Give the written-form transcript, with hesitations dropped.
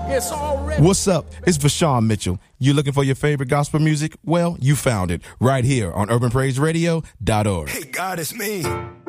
It's already. What's up? It's Vashawn Mitchell. You looking for your favorite gospel music? Well, you found it right here on UrbanPraiseRadio.org. Hey, God, it's me.